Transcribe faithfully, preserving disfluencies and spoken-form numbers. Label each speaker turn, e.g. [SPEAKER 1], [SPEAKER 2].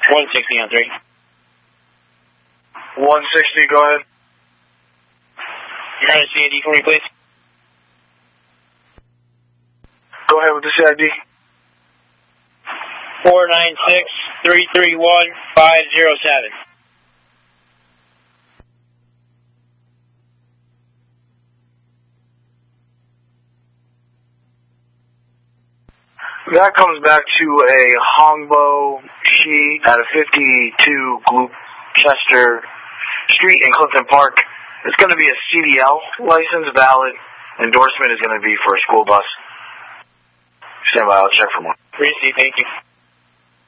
[SPEAKER 1] one sixty on three.
[SPEAKER 2] one sixty, go ahead.
[SPEAKER 1] You're going to C I D for me, please?
[SPEAKER 2] Go ahead with the C I D.
[SPEAKER 1] four nine six, three three one, five zero seven.
[SPEAKER 2] That comes back to a Hongbo sheet at a fifty-two Gloucester Street in Clifton Park. It's going to be a C D L license, valid. Endorsement is going to be for a school bus. Stand by, I'll check for more.
[SPEAKER 1] Receive, thank you.